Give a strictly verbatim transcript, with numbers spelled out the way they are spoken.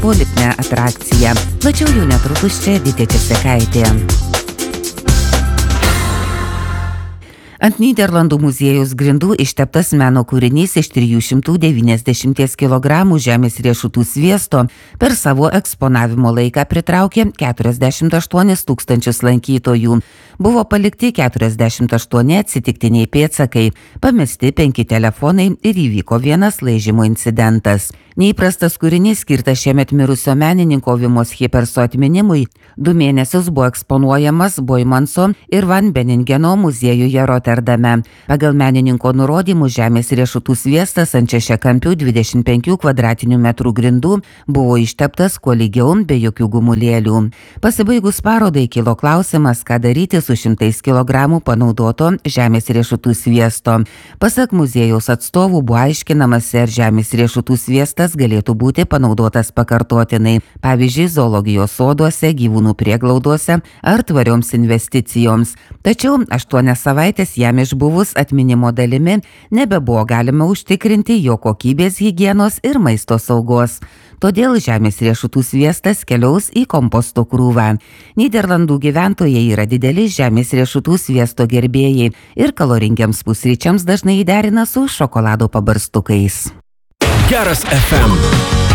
politinė atrakcija. Plačiau jau netrukus čia Edita Česekaitė. Ant Nyderlandų muziejaus grindų išteptas meno kūrinys iš trijų šimtų devyniasdešimties kilogramų žemės riešutų sviesto per savo eksponavimo laiką pritraukė keturiasdešimt aštuonis tūkstančius lankytojų. Buvo palikti keturiasdešimt aštuoni atsitiktiniai pėdsakai, pamesti penki telefonai ir įvyko vienas laižymo incidentas. Neįprastas kūrinys skirtas šiemet mirusio menininko Vimos Hiperso atminimui du mėnesius buvo eksponuojamas Boimanso ir Van Beningeno muziejuje Rotterdame. Pagal menininko nurodymus žemės riešutų sviestas ant šešiakampių dvidešimt penkių kvadratinių metrų grindų buvo išteptas kuo lygiau be jokių gumulėlių. Pasibaigus parodai kilo klausimas, ką daryti su šimtais kilogramų panaudoto žemės riešutų sviesto. Pasak muziejaus atstovų buvo aiškinamasi, ar žemės riešutų sviestas galėtų būti panaudotas pakartotinai, pavyzdžiui, zoologijos soduose, gyvūnų prieglaudose ar tvarioms investicijoms. Tačiau aštuonias savaitės jam išbuvus atminimo dalimi nebebuvo galima užtikrinti jo kokybės, higienos ir maisto saugos. Todėl žemės riešutų sviestas keliaus į komposto krūvą. Nyderlandų gyventojai yra dideli žemės riešutų sviesto gerbėjai ir kaloringiams pusryčiams dažnai įderina su šokolado pabarstukais. Geras F M.